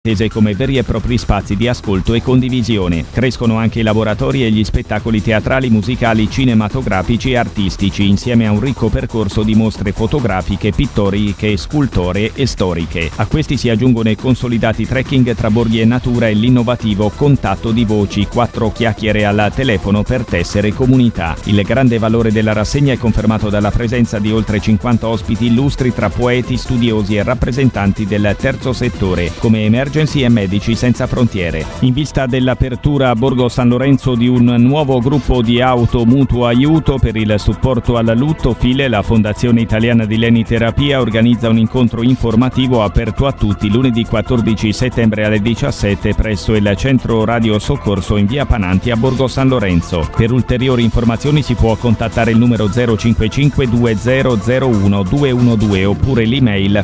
intese come veri e propri spazi di ascolto e condivisione. Crescono anche i laboratori e gli spettacoli teatrali, musicali, cinematografici e artistici, insieme a un ricco percorso di mostre fotografiche, pittoriche, scultoree e storiche. A questi si aggiungono i consolidati trekking tra borghi e natura e l'innovativo contatto di voci, 4 chiacchiere al telefono per tessere comunità. Il grande valore della rassegna è confermato dalla presenza di oltre 50 ospiti illustri tra poeti, studiosi e rappresentanti del terzo settore, come Emergency e Medici Senza Frontiere. In vista dell'apertura a Borgo San Lorenzo di un nuovo gruppo di auto mutuo aiuto per il supporto al lutto, FILE, la Fondazione Italiana di Leniterapia, organizza un incontro informativo aperto a tutti lunedì 14 settembre alle 17 presso il Centro Radio Soccorso in via Pananti a Borgo San Lorenzo. Per ulteriori informazioni si può contattare il numero 055 2001 212 oppure l'email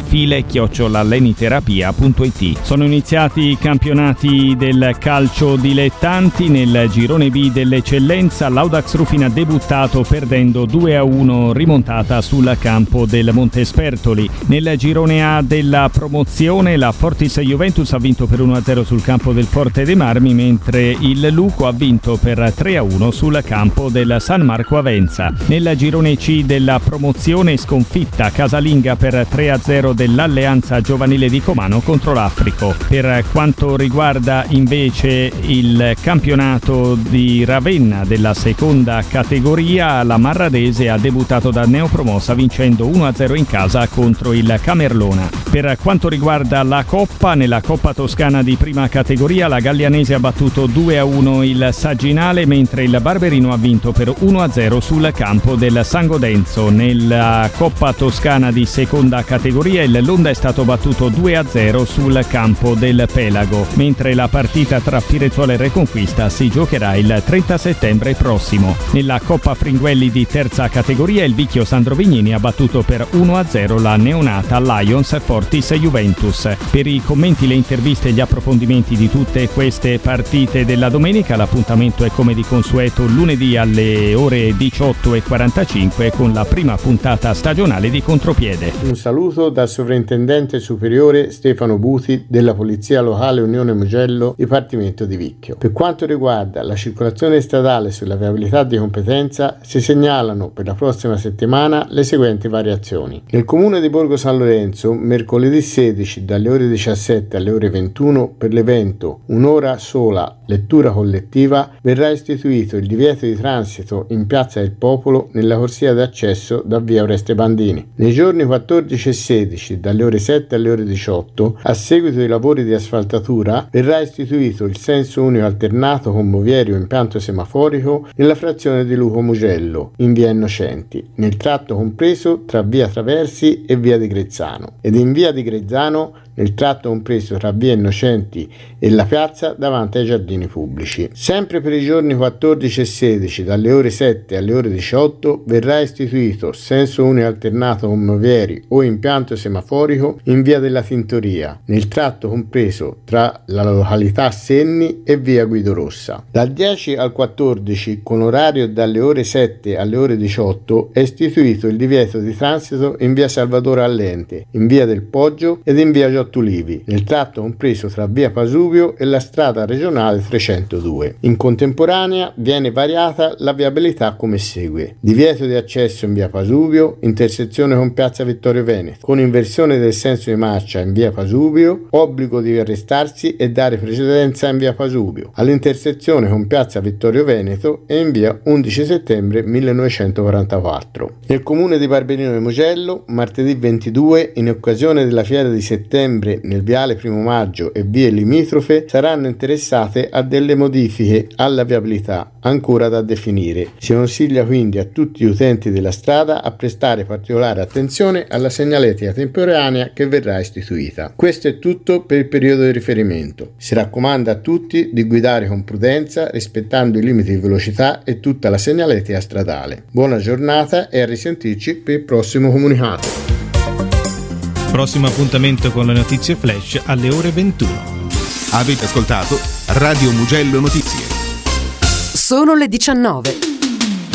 file@leniterapia.it. Sono iniziati i campionati del calcio dilettanti. Nel girone B dell'eccellenza l'Audax Rufina ha debuttato perdendo 2-1, rimontata sul campo del Montespertoli. Nel girone A della promozione la Fortis Juventus ha vinto per 1-0 sul campo del Forte dei Marmi, mentre il Luco ha vinto per 3-1 sul campo del San Marco Avenza. Nel girone C della promozione sconfitta casalinga per 3-0 dell'Alleanza Giovanile di Comano contro l'Africo. Per quanto riguarda invece il campionato di Ravenna della seconda categoria, la Marradese ha debuttato da neopromossa vincendo 1-0 in casa contro il Camerlona. Per quanto riguarda la Coppa, nella Coppa Toscana di prima categoria la Gallianese ha battuto 2-1 il Sagginale, mentre il Barberino ha vinto per 1-0 sul campo del San Godenzo. Nella Coppa Toscana di seconda categoria il Londa è stato battuto 2-0 sul campo del Pelago, mentre la partita tra Pirezuola e Reconquista si giocherà il 30 settembre prossimo. Nella Coppa Fringuelli di terza categoria il Vicchio Sandro Vignini ha battuto per 1-0 la neonata Lions Fortis Juventus. Per i commenti, le interviste e gli approfondimenti di tutte queste partite della domenica, l'appuntamento è come di consueto lunedì alle ore 18:45 con la prima puntata stagionale di Contropiede. Un saluto dal sovrintendente superiore Stefano Buti della Polizia Locale Unione Mugello, Dipartimento di Vicchio. Per quanto riguarda la circolazione stradale sulla viabilità di competenza, si segnalano per la prossima settimana le seguenti variazioni. Nel comune di Borgo San Lorenzo, mercoledì 16 dalle ore 17 alle ore 21 per l'evento Un'ora sola lettura collettiva verrà istituito il divieto di transito in Piazza del Popolo nella corsia d'accesso da via Oreste Bandini. Nei giorni 14 e 16 dalle ore 7 alle ore 18, a seguito dei lavori di asfaltatura, verrà istituito il senso unico alternato con movieri o impianto semaforico nella frazione di Luco Mugello in via Innocenti, nel tratto compreso tra via Traversi e via di Grezzano, ed in via di Grezzano nel tratto compreso tra via Innocenti e la piazza davanti ai giardini pubblici. Sempre per i giorni 14 e 16 dalle ore 7 alle ore 18 verrà istituito senso unico alternato con movieri o impianto semaforico in via della Tintoria, nel tratto compreso tra la località Senni e via Guido Rossa. Dal 10 al 14, con orario dalle ore 7 alle ore 18, è istituito il divieto di transito in via Salvatore Allente, in via del Poggio ed in via Giottulivi, nel tratto compreso tra via Pasuvio e la strada regionale 302. In contemporanea viene variata la viabilità come segue: divieto di accesso in via Pasuvio, intersezione con piazza Vittorio Veneto, con inversione del senso di marcia in via Pasuvio, obbligo di arrestarsi e dare precedenza in via Pasuvio, all'intersezione con piazza Vittorio Veneto e in via 11 settembre 1944. Nel comune di Barberino di Mugello, martedì 22, in occasione della fiera di settembre nel viale Primo Maggio e vie limitrofe, saranno interessate a delle modifiche alla viabilità ancora da definire. Si consiglia quindi a tutti gli utenti della strada a prestare particolare attenzione alla segnaletica temporanea che verrà istituita. Questo è tutto per il periodo di riferimento. Si raccomanda a tutti di guidare con prudenza, rispettando i limiti di velocità e tutta la segnaletica stradale. Buona giornata e a risentirci per il prossimo comunicato. Prossimo appuntamento con le notizie flash alle ore 21. Avete ascoltato Radio Mugello Notizie. Sono le 19.